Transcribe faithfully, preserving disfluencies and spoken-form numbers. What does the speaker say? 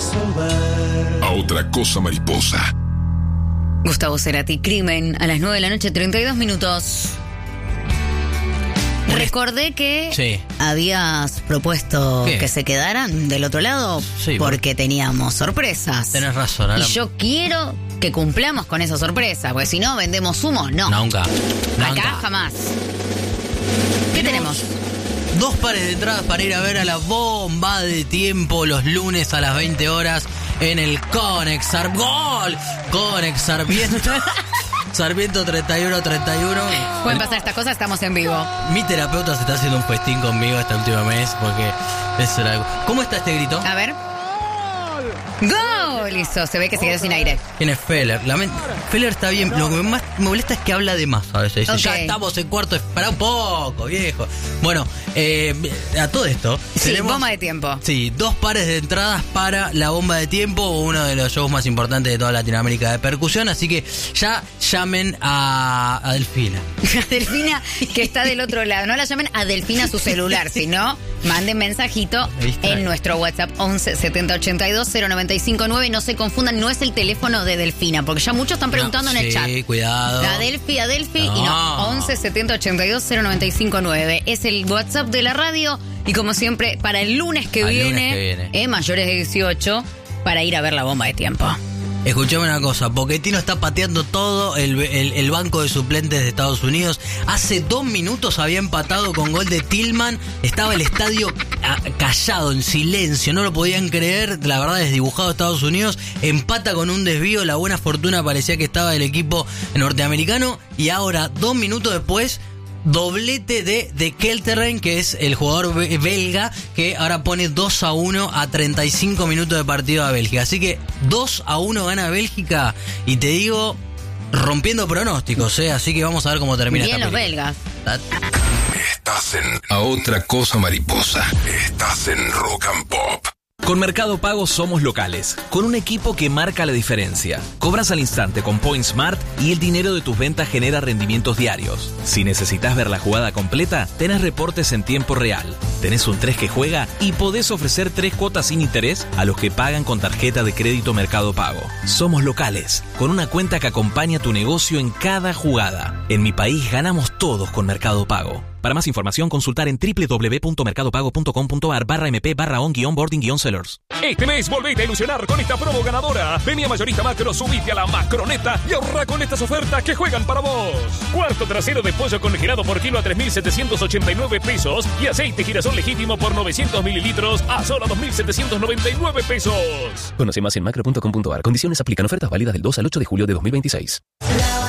resolver. A otra cosa mariposa. Gustavo Cerati, Crimen, a las nueve de la noche, treinta y dos minutos. Recordé que Sí. habías propuesto ¿Qué? que se quedaran del otro lado Sí, porque teníamos sorpresas. Tenés razón. Ahora... Y yo quiero que cumplamos con esas sorpresas, porque si no, vendemos humo, no. Nunca. Acá Nunca. jamás. ¿Qué tenemos? Dos pares de entradas para ir a ver a la Bomba de Tiempo los lunes a las veinte horas en el Conex Sar- ¡Gol! Conex Sarmiento. Sarmiento treinta y uno treinta y uno. Pueden pasar estas cosas, estamos en vivo. Mi terapeuta se está haciendo un festín conmigo este último mes porque eso era algo. ¿Cómo está este grito? A ver. ¡Gol! Listo, se ve que se quedó sin aire. ¿Quién es Feller? Lament- Feller está bien. Lo que más me molesta es que habla de más a veces. Dice, Ok. ya estamos en cuarto. Espera un poco, viejo. Bueno, eh, a todo esto. Sí, tenemos, bomba de tiempo. Sí, dos pares de entradas para la Bomba de Tiempo, uno de los shows más importantes de toda Latinoamérica de percusión. Así que ya llamen a, a Delfina. A Delfina, que está del otro lado. No la llamen a Delfina a su celular, sino manden mensajito ¿Viste? en nuestro WhatsApp once setenta ochenta y dos cero noventa y cinco nueve. No se confundan, no es el teléfono de Delfina, porque ya muchos están preguntando No, en el sí, chat. cuidado. A Delfi, a Delfi, No. y no. once setenta ochenta y dos cero noventa y cinco nueve. Es el WhatsApp de la radio. Y como siempre, para el lunes que Al viene, lunes que viene. eh, mayores de dieciocho, para ir a ver la Bomba de Tiempo. Escuchame una cosa, Pochettino está pateando todo el, el, el banco de suplentes de Estados Unidos. Hace dos minutos había empatado con gol de Tillman. Estaba el estadio a, callado, en silencio, no lo podían creer. La verdad, desdibujado Estados Unidos. Empata con un desvío, la buena fortuna parecía que estaba el equipo norteamericano. Y ahora, dos minutos después... doblete de, de Kelterrein, que es el jugador be- belga, que ahora pone dos a uno a treinta y cinco minutos de partido a Bélgica. Así que dos a uno gana Bélgica, y te digo, rompiendo pronósticos, ¿eh? Así que vamos a ver cómo termina Bien esta los película. belgas. Estás en A Otra Cosa Mariposa. Estás en Rock and Pop. Con Mercado Pago somos locales, con un equipo que marca la diferencia. Cobras al instante con Point Smart y el dinero de tus ventas genera rendimientos diarios. Si necesitas ver la jugada completa, tenés reportes en tiempo real. Tenés un tres que juega y podés ofrecer tres cuotas sin interés a los que pagan con tarjeta de crédito Mercado Pago. Somos locales, con una cuenta que acompaña tu negocio en cada jugada. En mi país ganamos todos con Mercado Pago. Para más información, consultar en doble u doble u doble u punto mercado pago punto com punto a r barra mp barra on guión boarding guión sellers. Este mes volvete a ilusionar con esta promo ganadora. Vení a Mayorista Macro, subite a la macroneta y ahorra con estas ofertas que juegan para vos. Cuarto trasero de pollo congelado por kilo a tres mil setecientos ochenta y nueve pesos y aceite girasol legítimo por novecientos mililitros a solo dos mil setecientos noventa y nueve pesos. Conoce más en macro punto com punto a r. Condiciones aplican. Ofertas válidas del dos al ocho de julio de dos mil veintiséis.